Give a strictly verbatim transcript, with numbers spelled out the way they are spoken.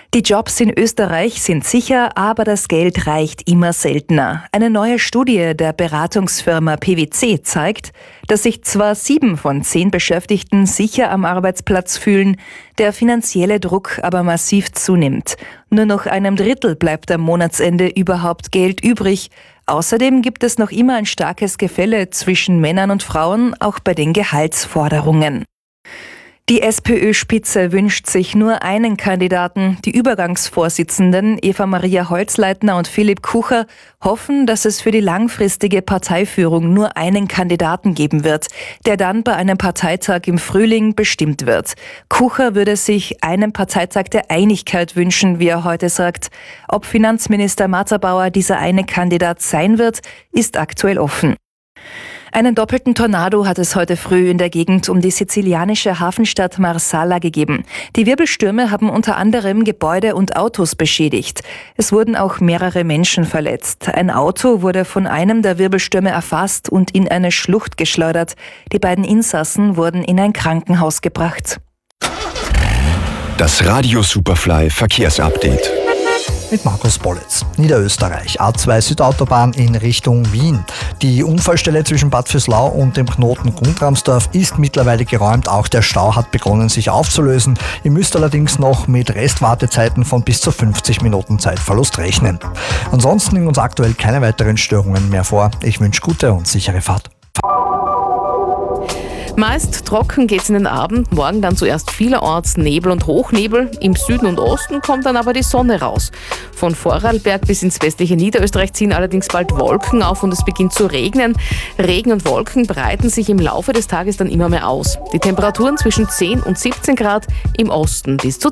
Die Jobs in Österreich sind sicher, aber das Geld reicht immer seltener. Eine neue Studie der Beratungsfirma P W C zeigt, dass sich zwar sieben von zehn Beschäftigten sicher am Arbeitsplatz fühlen, der finanzielle Druck aber massiv zunimmt. Nur noch einem Drittel bleibt am Monatsende überhaupt Geld übrig. Außerdem gibt es noch immer ein starkes Gefälle zwischen Männern und Frauen, auch bei den Gehaltsforderungen. Die SPÖ-Spitze wünscht sich nur einen Kandidaten. Die Übergangsvorsitzenden Eva-Maria Holzleitner und Philipp Kucher hoffen, dass es für die langfristige Parteiführung nur einen Kandidaten geben wird, der dann bei einem Parteitag im Frühling bestimmt wird. Kucher würde sich einen Parteitag der Einigkeit wünschen, wie er heute sagt. Ob Finanzminister Matterbauer dieser eine Kandidat sein wird, ist aktuell offen. Einen doppelten Tornado hat es heute früh in der Gegend um die sizilianische Hafenstadt Marsala gegeben. Die Wirbelstürme haben unter anderem Gebäude und Autos beschädigt. Es wurden auch mehrere Menschen verletzt. Ein Auto wurde von einem der Wirbelstürme erfasst und in eine Schlucht geschleudert. Die beiden Insassen wurden in ein Krankenhaus gebracht. Das Radio Superfly Verkehrsupdate. Mit Markus Bollitz. Niederösterreich, A zwei Südautobahn in Richtung Wien. Die Unfallstelle zwischen Bad Vöslau und dem Knoten Guntramsdorf ist mittlerweile geräumt. Auch der Stau hat begonnen, sich aufzulösen. Ihr müsst allerdings noch mit Restwartezeiten von bis zu fünfzig Minuten Zeitverlust rechnen. Ansonsten liegen uns aktuell keine weiteren Störungen mehr vor. Ich wünsche gute und sichere Fahrt. Meist trocken geht's in den Abend, morgen dann zuerst vielerorts Nebel und Hochnebel. Im Süden und Osten kommt dann aber die Sonne raus. Von Vorarlberg bis ins westliche Niederösterreich ziehen allerdings bald Wolken auf und es beginnt zu regnen. Regen und Wolken breiten sich im Laufe des Tages dann immer mehr aus. Die Temperaturen zwischen zehn und siebzehn Grad, im Osten bis zu